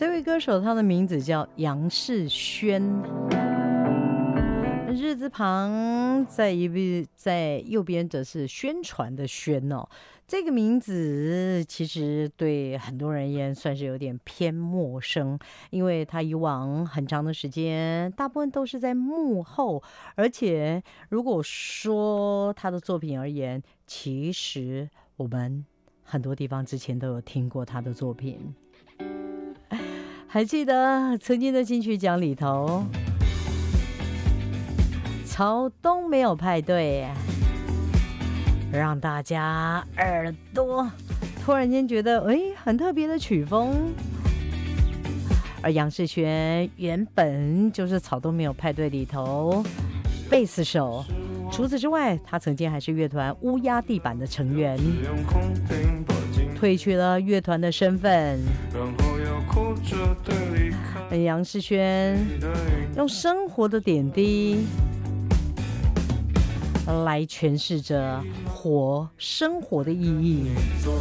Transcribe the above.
这位歌手他的名字叫杨世轩，日字旁在右边则是宣传的宣哦。这个名字其实对很多人而言算是有点偏陌生，因为他以往很长的时间大部分都是在幕后，而且如果说他的作品而言，其实我们很多地方之前都有听过他的作品。还记得曾经的金曲奖里头，草东没有派对，让大家耳朵突然间觉得很特别的曲风。而杨世轩原本就是草东没有派对里头贝斯手，除此之外他曾经还是乐团乌鸦地板的成员，褪去了乐团的身份。杨世轩用生活的点滴来诠释着生活的意义。